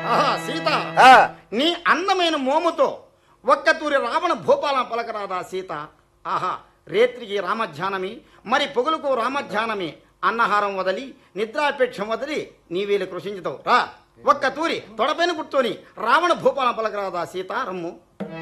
ఆహా సీత, ఆ, నీ అందమైన మోముతో ఒక్కతూరి రావణ భూపాలం పలకరాదా సీత? ఆహా, రేత్రికి రామధ్యానమి, మరి పొగులకు రామధ్యానమి. అన్నహారం వదలి నిద్రాపేక్షం వదిలి నీవేలు కృషించుతావు. రా ఒక్కతూరి తొడపైన కూర్చొని రావణ భూపాలం పలకరాదా సీత? రమ్ము.